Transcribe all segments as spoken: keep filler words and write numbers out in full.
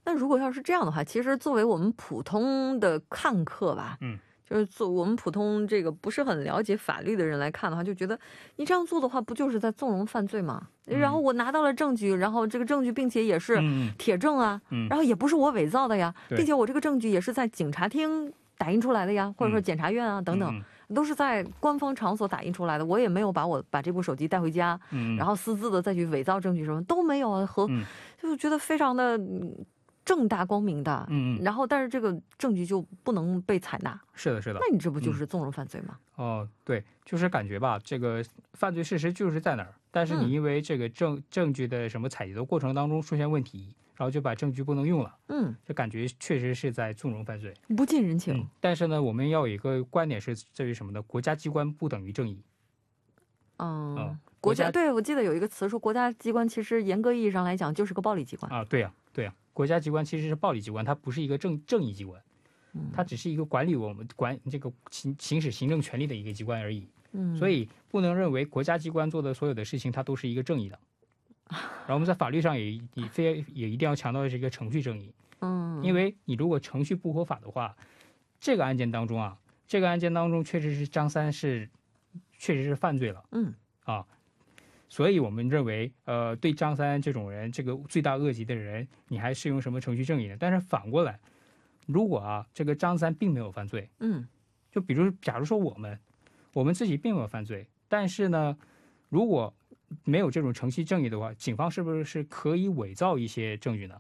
那如果要是这样的话，其实作为我们普通的看客吧， 嗯， 就是做我们普通这个不是很了解法律的人来看的话，就觉得你这样做的话，不就是在纵容犯罪吗？ 嗯、 然后我拿到了证据，然后这个证据并且也是铁证啊， 嗯、 然后也不是我伪造的呀， 嗯、 并且我这个证据也是在警察厅打印出来的呀，或者说检察院啊、 嗯、 等等。都是在官方场所打印出来的，我也没有把我把这部手机带回家， 嗯、 然后私自的再去伪造证据，什么都没有啊，和、 嗯、 就觉得非常的正大光明的， 嗯， 然后但是这个证据就不能被采纳。 是的，是的。 那你这不就是纵容犯罪吗？ 嗯、哦，对，就是感觉吧，这个犯罪事实就是在哪儿，但是你因为这个证、嗯、证据的什么采集的过程当中出现问题，然后就把证据不能用了， 嗯， 这感觉确实是在纵容犯罪， 不近人情、 嗯。但是呢，我们要有一个观点是在于什么呢？国家机关不等于正义。 嗯， 嗯国家对我记得有一个词说，国家机关其实严格意义上来讲就是个暴力机关啊。对呀、啊，对呀、啊，国家机关其实是暴力机关，它不是一个正正义机关，它只是一个管理我们管这个行行使行政权力的一个机关而已。嗯，所以不能认为国家机关做的所有的事情它都是一个正义的。然后我们在法律上也也非也一定要强调的是一个程序正义。嗯，因为你如果程序不合法的话，这个案件当中啊，这个案件当中确实是张三是确实是犯罪了。嗯啊，所以我们认为，呃，对张三这种人，这个罪大恶极的人，你还适用什么程序正义呢？但是反过来，如果啊，这个张三并没有犯罪，嗯，就比如假如说我们我们自己并没有犯罪，但是呢，如果没有这种程序正义的话，警方是不是是可以伪造一些证据呢？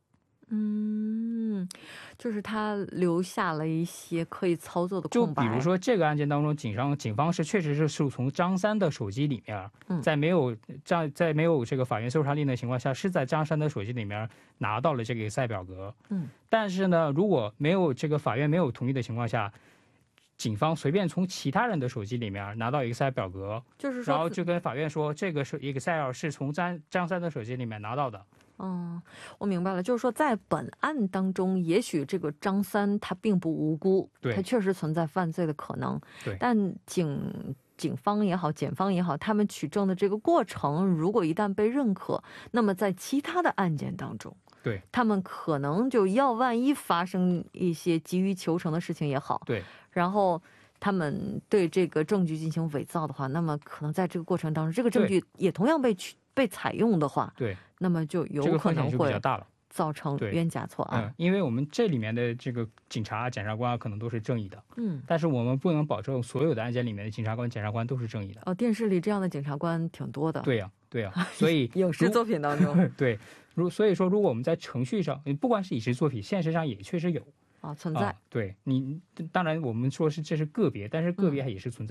嗯，就是他留下了一些可以操作的空白。 就比如说这个案件当中，警方警方是确实是是从张三的手机里面，嗯、在没有在在没有这个法院搜查令的情况下，是在张三的手机里面拿到了这个 Excel 表格。嗯，但是呢，如果没有这个法院没有同意的情况下，警方随便从其他人的手机里面拿到 Excel 表格， 就是说， 然后就跟法院说这个是 Excel 是从张张三的手机里面拿到的。 嗯，我明白了，就是说在本案当中，也许这个张三他并不无辜， 对， 他确实存在犯罪的可能， 对， 但警警方也好，检方也好，他们取证的这个过程，如果一旦被认可，那么在其他的案件当中， 对， 他们可能就要万一发生一些急于求成的事情也好， 对， 然后他们对这个证据进行伪造的话，那么可能在这个过程当中，这个证据也同样被取被采用的话， 对， 那么就有可能会造成冤假错案。 这个、嗯，因为我们这里面的这个警察、检察官可能都是正义的，嗯，但是我们不能保证所有的案件里面的警察官、检察官都是正义的。 哦，电视里这样的检察官挺多的。 对呀、啊，对呀、啊，所以影视作品当中， 对，如所以说，如果我们在程序上，不管是影视作品，现实上也确实有啊存在。 啊、对你，当然我们说是这是个别，但是个别也是存在。